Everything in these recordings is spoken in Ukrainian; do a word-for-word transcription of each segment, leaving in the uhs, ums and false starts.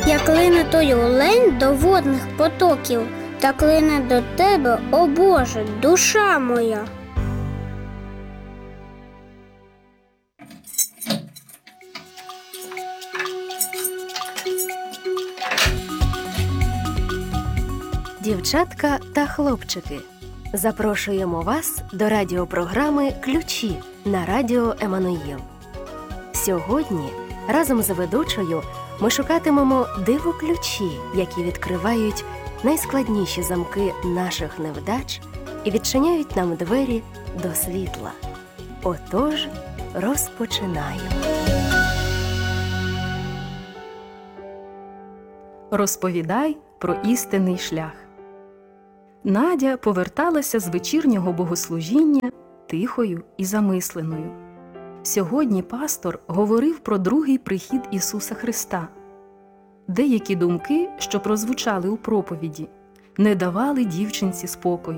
Як лине той олень до водних потоків, так лине до тебе, о Боже, душа моя. Дівчатка та хлопчики, запрошуємо вас до радіопрограми «Ключі» на радіо Еммануїл. Сьогодні разом з ведучою ми шукатимемо диво-ключі, які відкривають найскладніші замки наших невдач і відчиняють нам двері до світла. Отож, розпочинаємо. Розповідай про істинний шлях. Надя поверталася з вечірнього богослужіння тихою і замисленою. Сьогодні пастор говорив про другий прихід Ісуса Христа. Деякі думки, що прозвучали у проповіді, не давали дівчинці спокою.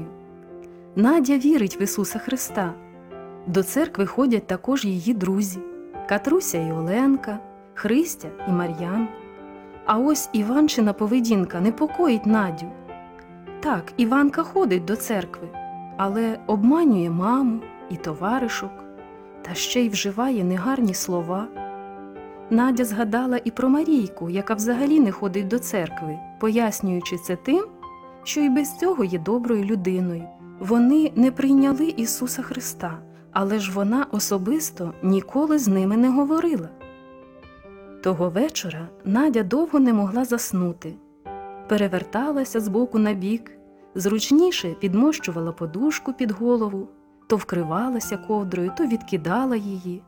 Надя вірить в Ісуса Христа. До церкви ходять також її друзі – Катруся і Оленка, Христя і Мар'ян. А ось Іванчина поведінка непокоїть Надю. Так, Іванка ходить до церкви, але обманює маму і товаришок, та ще й вживає негарні слова. Надя згадала і про Марійку, яка взагалі не ходить до церкви, пояснюючи це тим, що і без цього є доброю людиною. Вони не прийняли Ісуса Христа, але ж вона особисто ніколи з ними не говорила. Того вечора Надя довго не могла заснути. Переверталася з боку на бік, зручніше підмощувала подушку під голову, то вкривалася ковдрою, то відкидала її.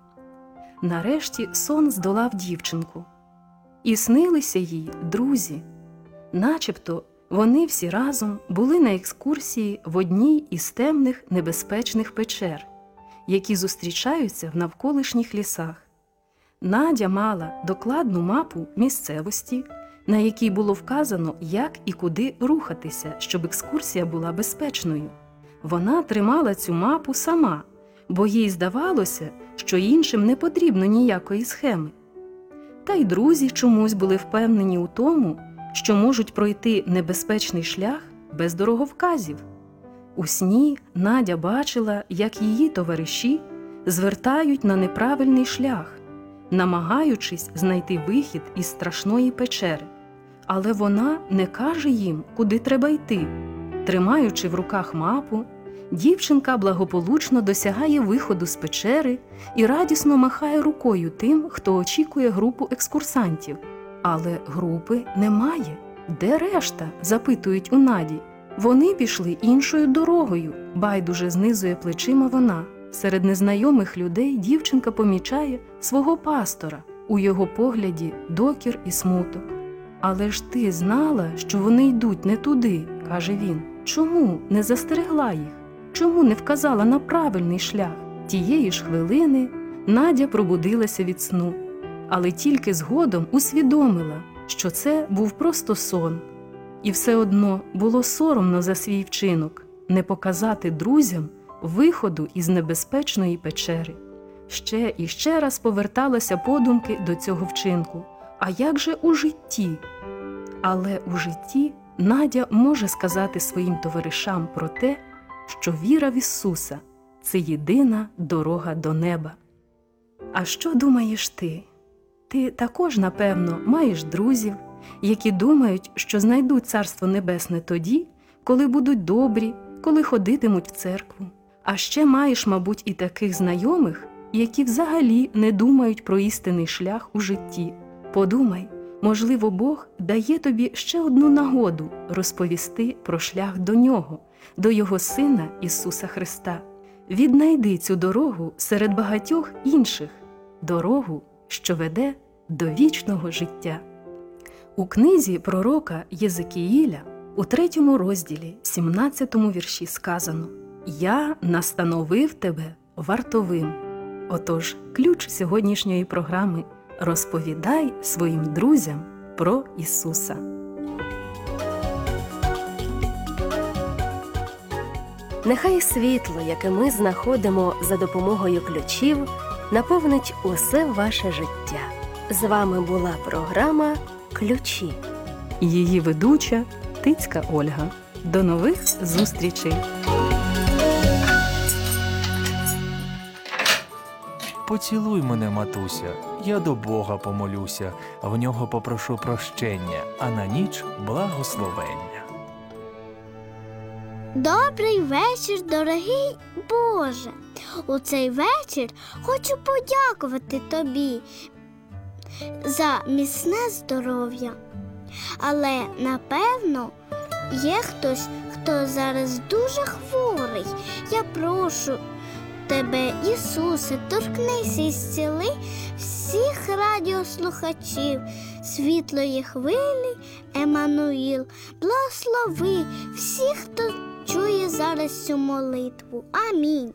Нарешті сон здолав дівчинку. І снилися їй друзі. Начебто вони всі разом були на екскурсії в одній із темних небезпечних печер, які зустрічаються в навколишніх лісах. Надя мала докладну мапу місцевості, на якій було вказано, як і куди рухатися, щоб екскурсія була безпечною. Вона тримала цю мапу сама, бо їй здавалося, що іншим не потрібно ніякої схеми. Та й друзі чомусь були впевнені у тому, що можуть пройти небезпечний шлях без дороговказів. У сні Надя бачила, як її товариші звертають на неправильний шлях, намагаючись знайти вихід із страшної печери. Але вона не каже їм, куди треба йти. Тримаючи в руках мапу, дівчинка благополучно досягає виходу з печери і радісно махає рукою тим, хто очікує групу екскурсантів. Але групи немає. Де решта? Запитують у Наді. Вони пішли іншою дорогою, байдуже знизує плечима вона. Серед незнайомих людей дівчинка помічає свого пастора, у його погляді докір і смуток. «Але ж ти знала, що вони йдуть не туди», – каже він. «Чому не застерегла їх? Чому не вказала на правильний шлях?» Тієї ж хвилини Надя пробудилася від сну, але тільки згодом усвідомила, що це був просто сон. І все одно було соромно за свій вчинок – не показати друзям виходу із небезпечної печери. Ще і ще раз поверталася подумки до цього вчинку. А як же у житті? Але у житті Надя може сказати своїм товаришам про те, що віра в Ісуса – це єдина дорога до неба. А що думаєш ти? Ти також, напевно, маєш друзів, які думають, що знайдуть Царство Небесне тоді, коли будуть добрі, коли ходитимуть в церкву. А ще маєш, мабуть, і таких знайомих, які взагалі не думають про істинний шлях у житті. Подумай, можливо, Бог дає тобі ще одну нагоду розповісти про шлях до Нього, до Його Сина Ісуса Христа. Віднайди цю дорогу серед багатьох інших, дорогу, що веде до вічного життя. У книзі пророка Єзекіїля у третьому розділі, сімнадцятому вірші сказано: «Я настановив тебе вартовим». Отож, ключ сьогоднішньої програми – розповідай своїм друзям про Ісуса. Нехай світло, яке ми знаходимо за допомогою ключів, наповнить усе ваше життя. З вами була програма ключі. Її ведуча Тицька Ольга. До нових зустрічей! Поцілуй мене, матуся, я до Бога помолюся, в нього попрошу прощення, а на ніч благословення. Добрий вечір, дорогий Боже! У цей вечір хочу подякувати тобі за міцне здоров'я. Але, напевно, є хтось, хто зараз дуже хворий. Я прошу тебе, Ісусе, торкнися і зціли всіх радіослухачів світлої хвилі, Еммануїл. Благослови всіх, хто чує зараз цю молитву. Амінь.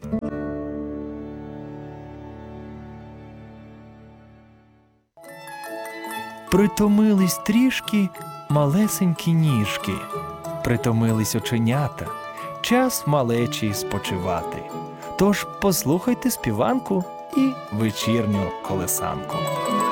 Притомились трішки малесенькі ніжки, притомились оченята, час малечі спочивати. Тож послухайте співанку і вечірню колесанку.